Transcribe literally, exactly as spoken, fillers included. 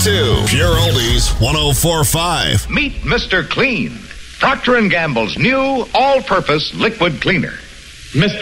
to Pure Oldies one oh four point five. Meet Mister Clean, Procter and Gamble's new all-purpose liquid cleaner. Mister